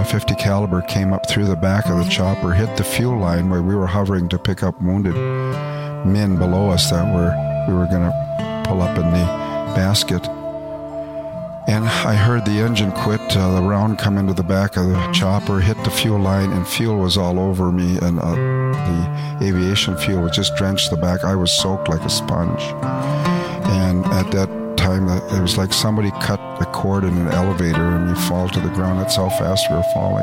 .50 caliber came up through the back of the chopper, hit the fuel line where we were hovering to pick up wounded men below us that we were going to pull up in the basket. And I heard the engine quit, the round come into the back of the chopper, hit the fuel line, and fuel was all over me, and the aviation fuel was just drenched the back. I was soaked like a sponge. And at that time, it was like somebody cut a cord in an elevator and you fall to the ground. That's how fast we were falling.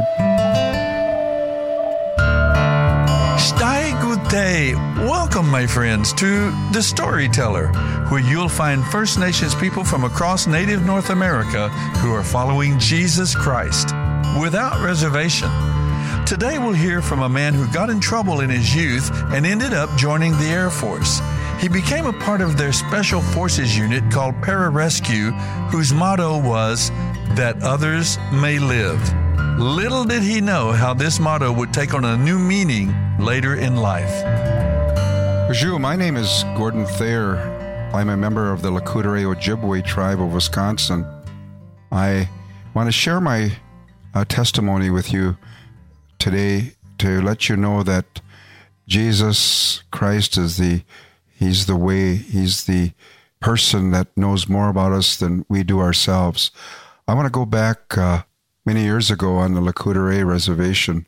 Stai Gute. Welcome, my friends, to The Storyteller, where you'll find First Nations people from across Native North America who are following Jesus Christ without reservation. Today we'll hear from a man who got in trouble in his youth and ended up joining the Air Force. He became a part of their Special Forces unit called Pararescue, whose motto was, "That others may live." Little did he know how this motto would take on a new meaning later in life. Bonjour, my name is Gordon Thayer. I'm a member of the Lakota Ojibwe tribe of Wisconsin. I want to share my testimony with you today to let you know that Jesus Christ is He's the way, He's the person that knows more about us than we do ourselves. I want to go back many years ago on the Lakota Reservation.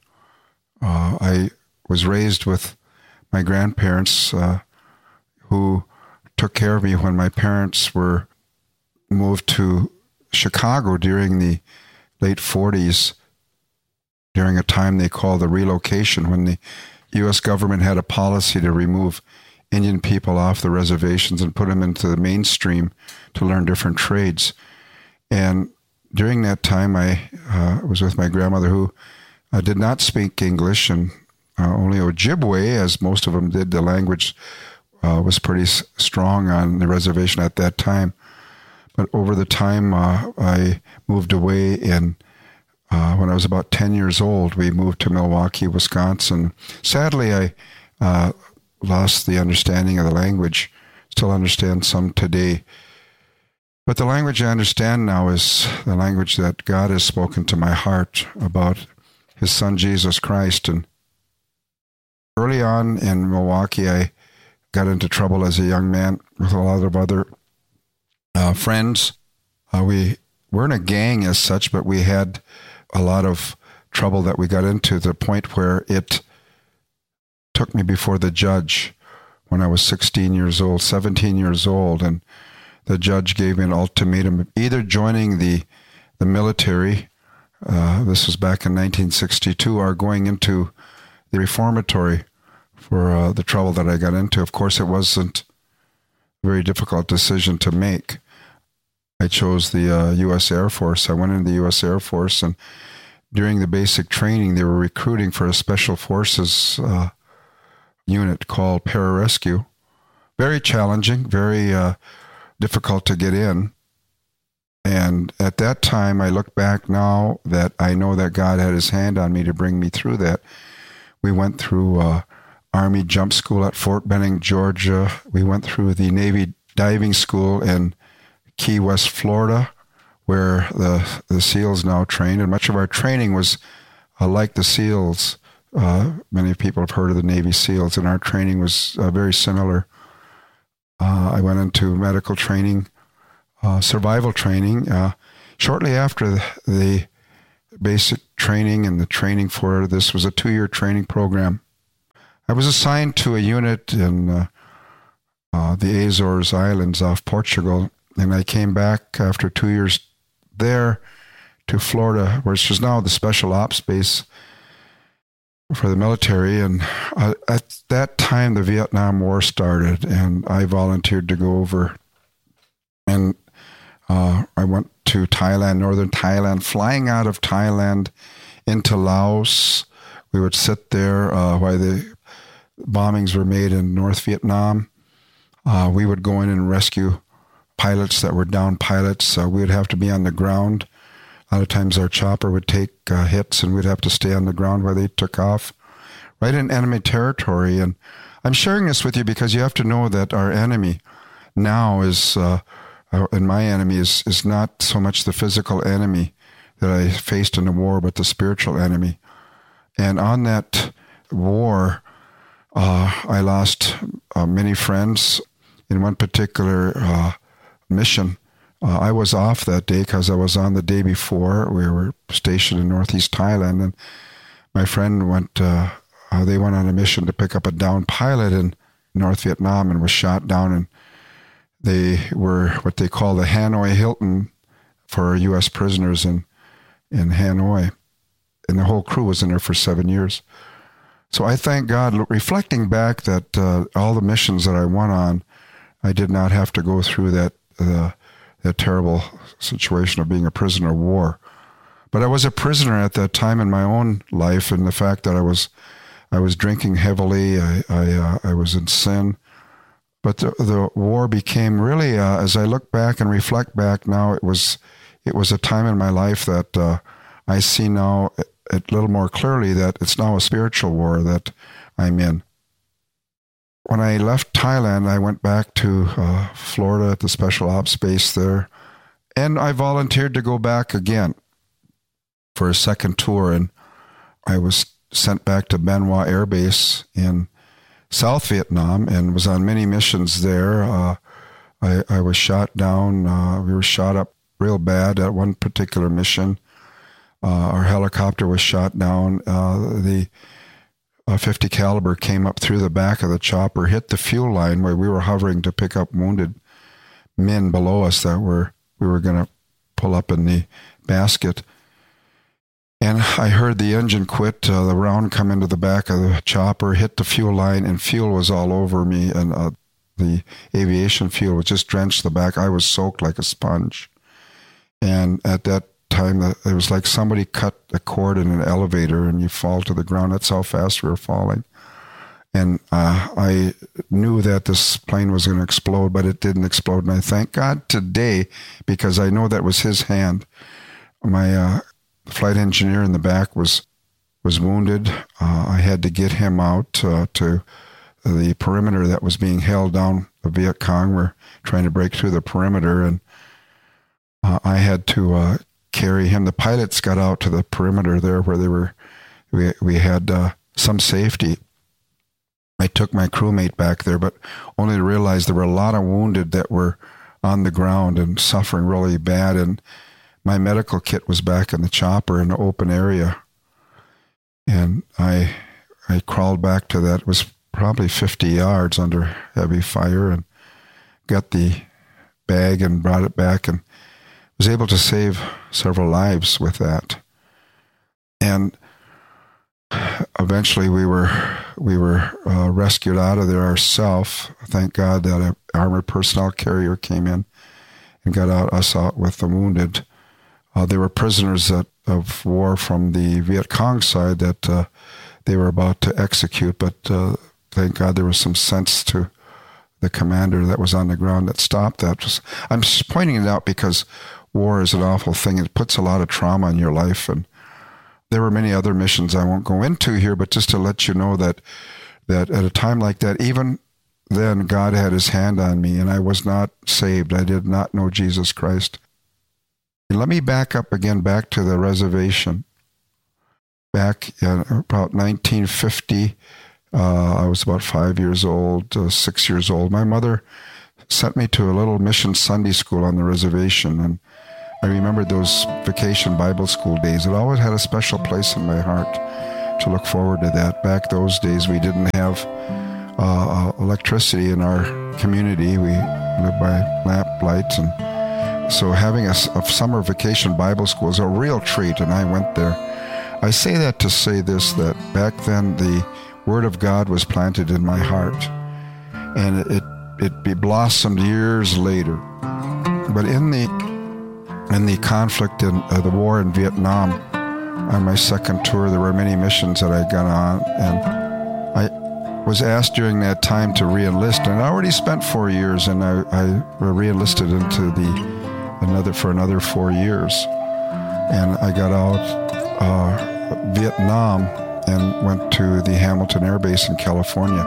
I was raised with my grandparents who took care of me when my parents were moved to Chicago during the late 40s, during a time they called the relocation, when the U.S. government had a policy to remove Indian people off the reservations and put them into the mainstream to learn different trades. And during that time, I was with my grandmother who did not speak English and only Ojibwe, as most of them did. The language was pretty strong on the reservation at that time. But over the time, I moved away, and when I was about 10 years old, we moved to Milwaukee, Wisconsin. Sadly, I lost the understanding of the language. Still understand some today. But the language I understand now is the language that God has spoken to my heart about His Son, Jesus Christ. And early on in Milwaukee, I got into trouble as a young man with a lot of other friends. We weren't a gang as such, but we had a lot of trouble that we got into, to the point where it took me before the judge when I was 17 years old, and the judge gave me an ultimatum, either joining the military, this was back in 1962, or going into the reformatory for the trouble that I got into. Of course, it wasn't a very difficult decision to make. I chose the U.S. Air Force. I went into the U.S. Air Force, and during the basic training, they were recruiting for a Special Forces unit called Pararescue. Very challenging, very difficult to get in. And at that time, I look back now that I know that God had His hand on me to bring me through that. We went through Army Jump School at Fort Benning, Georgia. We went through the Navy Diving School in Key West, Florida, where the SEALs now train. And much of our training was like the SEALs. Many people have heard of the Navy SEALs, and our training was very similar. I went into medical training, survival training. Shortly after the basic training and the training for this was a 2-year training program, I was assigned to a unit in the Azores Islands off Portugal, and I came back after 2 years there to Florida, which is now the Special Ops base for the military. And at that time, the Vietnam War started, and I volunteered to go over. And I went to Thailand, northern Thailand, flying out of Thailand into Laos. We would sit there while the bombings were made in North Vietnam. We would go in and rescue pilots that were down pilots. We would have to be on the ground. A lot of times our chopper would take hits, and we'd have to stay on the ground while they took off, right in enemy territory. And I'm sharing this with you because you have to know that our enemy now is, and my enemy is not so much the physical enemy that I faced in the war, but the spiritual enemy. And on that war, I lost many friends. In one particular mission, I was off that day because I was on the day before. We were stationed in northeast Thailand, and my friend went, they went on a mission to pick up a downed pilot in North Vietnam and was shot down, and they were what they call the Hanoi Hilton for U.S. prisoners in Hanoi. And the whole crew was in there for 7 years. So I thank God, reflecting back, that all the missions that I went on, I did not have to go through that terrible situation of being a prisoner of war. But I was a prisoner at that time in my own life, and the fact that I was drinking heavily, I was in sin. But the war became really, as I look back and reflect back now, it was a time in my life that I see now a little more clearly that it's now a spiritual war that I'm in. When I left Thailand, I went back to Florida at the Special Ops base there, and I volunteered to go back again for a second tour, and I was sent back to Ban Hoa Air Base in South Vietnam and was on many missions there. I was shot down. We were shot up real bad at one particular mission. Our helicopter was shot down. The 50 caliber came up through the back of the chopper, hit the fuel line where we were hovering to pick up wounded men below us that we were going to pull up in the basket. And I heard the engine quit, the round come into the back of the chopper, hit the fuel line, and fuel was all over me, and the aviation fuel was just drenched the back. I was soaked like a sponge. And at that time, it was like somebody cut a cord in an elevator and you fall to the ground. That's how fast we were falling. And I knew that this plane was going to explode, but it didn't explode. And I thank God today, because I know that was His hand. My flight engineer in the back was wounded. I had to get him out to the perimeter that was being held down. The Viet Cong were trying to break through the perimeter, and I had to carry him. The pilots got out to the perimeter there where we had some safety. I took my crewmate back there, but only to realize there were a lot of wounded that were on the ground and suffering really bad, and my medical kit was back in the chopper in the open area. And I crawled back to that. It was probably 50 yards under heavy fire, and got the bag and brought it back and was able to save several lives with that. And eventually we were rescued out of there ourselves. Thank God that an armored personnel carrier came in and got us out with the wounded. They were prisoners of war from the Viet Cong side that they were about to execute, but thank God there was some sense to the commander that was on the ground that stopped that. I'm just pointing it out because war is an awful thing. It puts a lot of trauma in your life, and there were many other missions I won't go into here, but just to let you know that at a time like that, even then, God had His hand on me, and I was not saved. I did not know Jesus Christ. Let me back up again, back to the reservation. Back in about 1950, I was about 5 years old, 6 years old. My mother sent me to a little mission Sunday school on the reservation, and I remember those vacation Bible school days. It always had a special place in my heart to look forward to that. Back those days, we didn't have electricity in our community. We lived by lamp lights, and so having a summer vacation Bible school is a real treat, and I went there. I say that to say this, that back then the Word of God was planted in my heart, and it blossomed years later. But in the conflict in the war in Vietnam, on my second tour, there were many missions that I got on, and I was asked during that time to re-enlist, and I already spent 4 years, and I re-enlisted into for another 4 years. And I got out Vietnam and went to the Hamilton Air Base in California.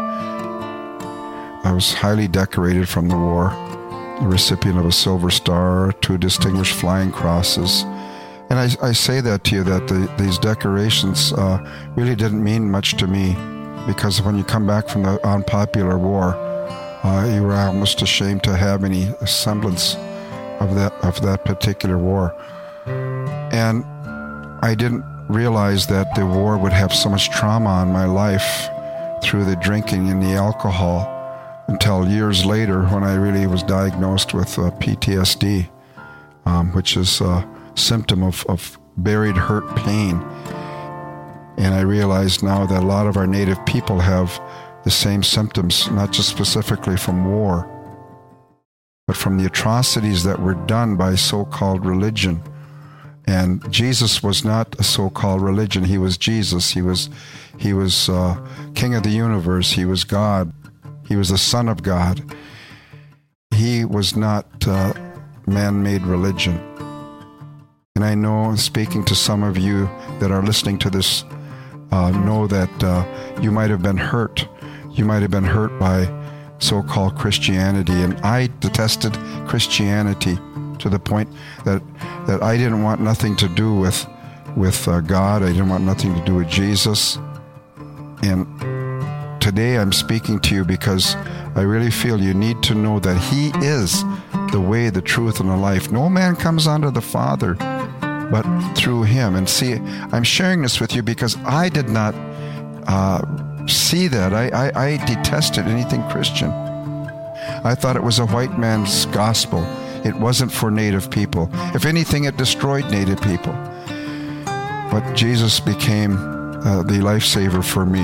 I was highly decorated from the war, the recipient of a Silver Star, 2 Distinguished Flying Crosses, And I say that to you, that these decorations really didn't mean much to me, because when you come back from the unpopular war, you were almost ashamed to have any semblance of that particular war. And I didn't realize that the war would have so much trauma on my life through the drinking and the alcohol until years later, when I really was diagnosed with PTSD, which is a symptom of buried hurt pain. And I realize now that a lot of our native people have the same symptoms, not just specifically from war, but from the atrocities that were done by so-called religion. And Jesus was not a so-called religion. He was Jesus. He was King of the universe. He was God. He was the Son of God. He was not man-made religion. And I know, speaking to some of you that are listening to this, know that you might have been hurt. You might have been hurt by so-called Christianity. And I detested Christianity to the point that I didn't want nothing to do with God. I didn't want nothing to do with Jesus. And today I'm speaking to you because I really feel you need to know that He is the way, the truth, and the life. No man comes unto the Father but through Him. And see, I'm sharing this with you because I did not see that. I detested anything Christian. I thought it was a white man's gospel. It wasn't for native people. If anything, it destroyed native people. But Jesus became the lifesaver for me.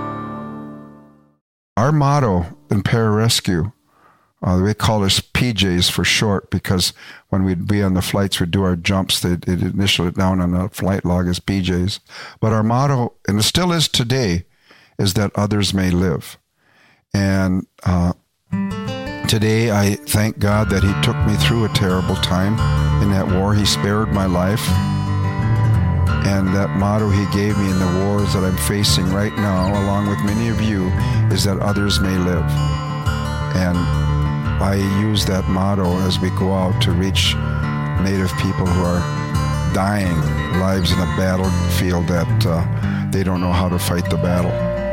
Our motto in Pararescue, they call us PJs for short, because when we'd be on the flights, we'd do our jumps, they'd initial it down on the flight log as PJs. But our motto, and it still is today, is that others may live. And today I thank God that He took me through a terrible time in that war. He spared my life. And that motto He gave me in the wars that I'm facing right now, along with many of you, is that others may live. And I use that motto as we go out to reach native people who are dying lives in a battlefield that they don't know how to fight the battle.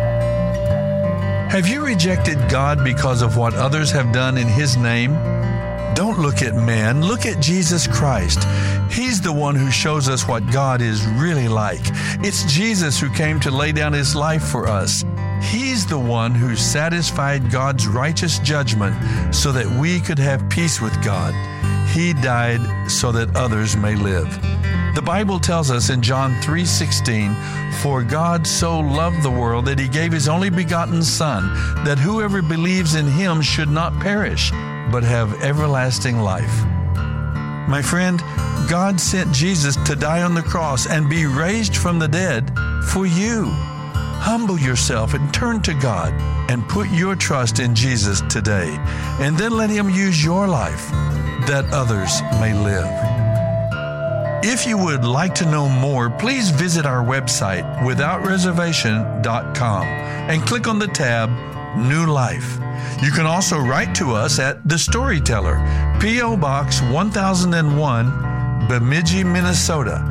Have you rejected God because of what others have done in His name? Don't look at man, look at Jesus Christ. He's the one who shows us what God is really like. It's Jesus who came to lay down His life for us. He's the one who satisfied God's righteous judgment so that we could have peace with God. He died so that others may live. The Bible tells us in John 3:16, "For God so loved the world that He gave His only begotten Son, that whoever believes in Him should not perish, but have everlasting life." My friend, God sent Jesus to die on the cross and be raised from the dead for you. Humble yourself and turn to God and put your trust in Jesus today, and then let Him use your life that others may live. If you would like to know more, please visit our website, withoutreservation.com, and click on the tab New Life. You can also write to us at The Storyteller, P.O. Box 1001, Bemidji, Minnesota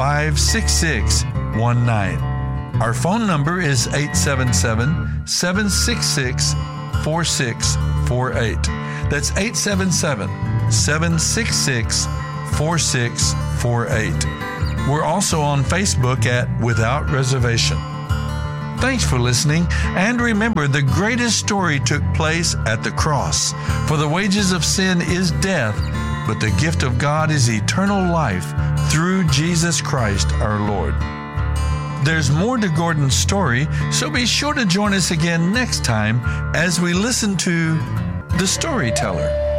56619. Our phone number is 877-766-4648. That's 877-766-4648. We're also on Facebook at Without Reservation. Thanks for listening, and remember, the greatest story took place at the cross. For the wages of sin is death, but the gift of God is eternal life through Jesus Christ our Lord. There's more to Gordon's story, so be sure to join us again next time as we listen to The Storyteller.